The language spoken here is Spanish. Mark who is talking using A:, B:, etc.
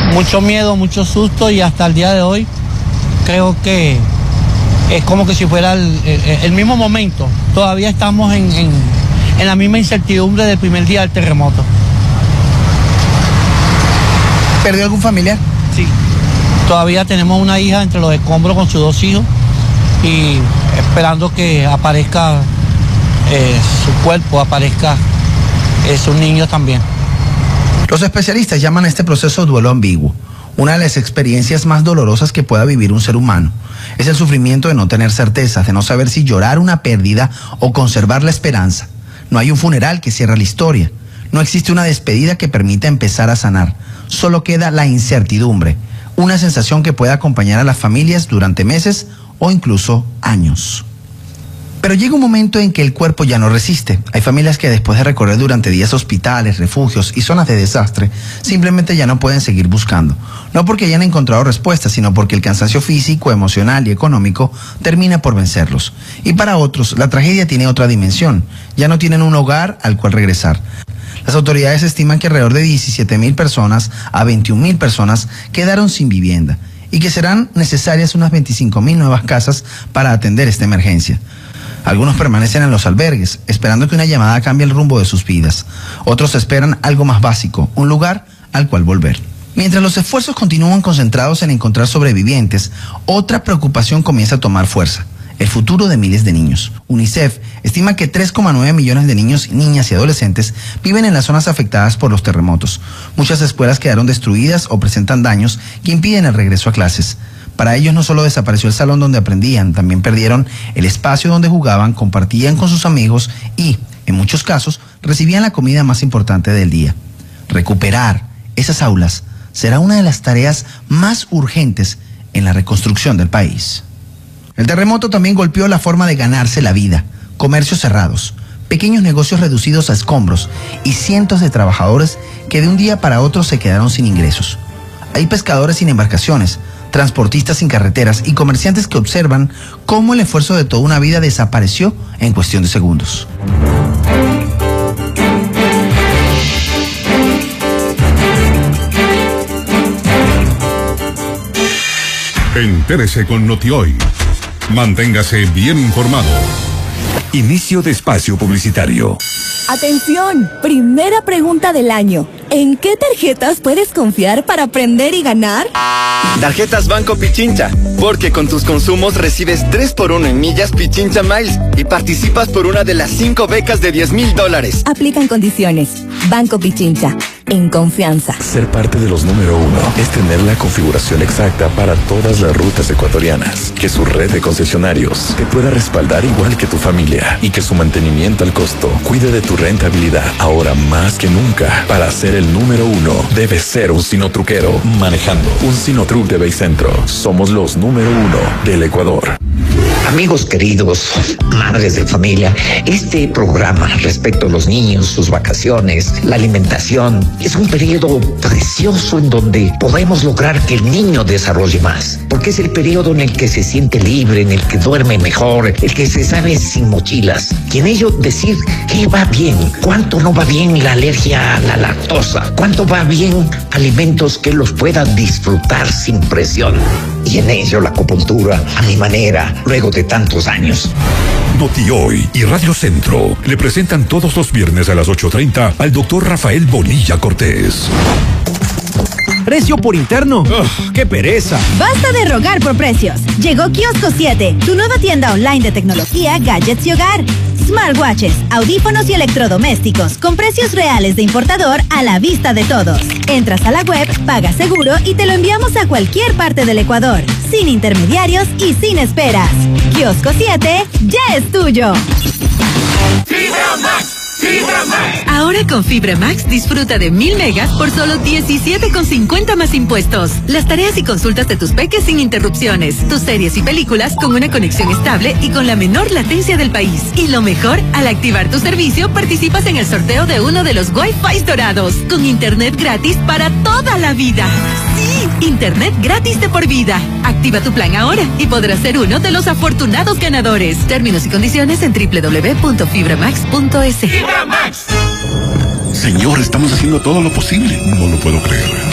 A: mucho miedo, mucho susto, y hasta el día de hoy creo que es como que si fuera el mismo momento. Todavía estamos en la misma incertidumbre del primer día del terremoto.
B: ¿Perdió algún familiar?
A: Sí. Todavía tenemos una hija entre los escombros con sus 2 hijos y esperando que aparezca su cuerpo, aparezca sus niños también.
B: Los especialistas llaman a este proceso duelo ambiguo. Una de las experiencias más dolorosas que pueda vivir un ser humano es el sufrimiento de no tener certezas, de no saber si llorar una pérdida o conservar la esperanza. No hay un funeral que cierre la historia. No existe una despedida que permita empezar a sanar. Solo queda la incertidumbre, una sensación que puede acompañar a las familias durante meses o incluso años. Pero llega un momento en que el cuerpo ya no resiste. Hay familias que después de recorrer durante días hospitales, refugios y zonas de desastre, simplemente ya no pueden seguir buscando. No porque hayan encontrado respuestas, sino porque el cansancio físico, emocional y económico termina por vencerlos. Y para otros, la tragedia tiene otra dimensión. Ya no tienen un hogar al cual regresar. Las autoridades estiman que alrededor de 17.000 personas a 21.000 personas quedaron sin vivienda y que serán necesarias unas 25.000 nuevas casas para atender esta emergencia. Algunos permanecen en los albergues, esperando que una llamada cambie el rumbo de sus vidas. Otros esperan algo más básico, un lugar al cual volver. Mientras los esfuerzos continúan concentrados en encontrar sobrevivientes, otra preocupación comienza a tomar fuerza: el futuro de miles de niños. UNICEF estima que 3,9 millones de niños, niñas y adolescentes viven en las zonas afectadas por los terremotos. Muchas escuelas quedaron destruidas o presentan daños que impiden el regreso a clases. Para ellos no solo desapareció el salón donde aprendían, también perdieron el espacio donde jugaban, compartían con sus amigos y, en muchos casos, recibían la comida más importante del día. Recuperar esas aulas será una de las tareas más urgentes en la reconstrucción del país. El terremoto también golpeó la forma de ganarse la vida: comercios cerrados, pequeños negocios reducidos a escombros y cientos de trabajadores que de un día para otro se quedaron sin ingresos. Hay pescadores sin embarcaciones, transportistas sin carreteras y comerciantes que observan cómo el esfuerzo de toda una vida desapareció en cuestión de segundos.
C: Entérese con NotiHoy. Manténgase bien informado. Inicio de espacio publicitario.
D: Atención, primera pregunta del año. ¿En qué tarjetas puedes confiar para aprender y ganar?
E: Tarjetas Banco Pichincha, porque con tus consumos recibes 3x1 en millas Pichincha Miles y participas por una de las 5 becas de $10,000.
D: Aplican condiciones. Banco Pichincha, en confianza.
F: Ser parte de los número 1 es tener la configuración exacta para todas las rutas ecuatorianas. Que su red de concesionarios te pueda respaldar igual que tu familia y que su mantenimiento al costo cuide de tu rentabilidad. Ahora más que nunca, para ser el número 1, debes ser un sinotruquero manejando un Sinotruc de Baycentro. Somos los número 1 del Ecuador.
G: Amigos queridos, madres de familia, este programa respecto a los niños, sus vacaciones, la alimentación, es un periodo precioso en donde podemos lograr que el niño desarrolle más, porque es el periodo en el que se siente libre, en el que duerme mejor, el que se sabe sin mochilas, y en ello decir qué va bien, cuánto no va bien la alergia a la lactosa, cuánto va bien alimentos que los puedan disfrutar sin presión. Y en ello la acupuntura, a mi manera, luego de tantos años.
C: NotiHoy y Radio Centro le presentan todos los viernes a las 8:30 al doctor Rafael Bonilla Cortés.
H: ¿Precio por interno? ¡Qué pereza!
I: Basta de rogar por precios. Llegó Kiosco 7, tu nueva tienda online de tecnología, gadgets y hogar. Smartwatches, audífonos y electrodomésticos con precios reales de importador a la vista de todos. Entras a la web, pagas seguro y te lo enviamos a cualquier parte del Ecuador, sin intermediarios y sin esperas. Kiosco 7 ya es tuyo.
J: ¡Fibra Max!
K: Fibra Max. Ahora con Fibra Max disfruta de 1000 megas por solo 17,50 más impuestos. Las tareas y consultas de tus peques sin interrupciones. Tus series y películas con una conexión estable y con la menor latencia del país. Y lo mejor, al activar tu servicio participas en el sorteo de uno de los Wi-Fi dorados. Con internet gratis para toda la vida. Sí, internet gratis de por vida. Activa tu plan ahora y podrás ser uno de los afortunados ganadores. Términos y condiciones en www.fibramax.es.
C: Señor, estamos haciendo todo lo posible. No lo puedo creer.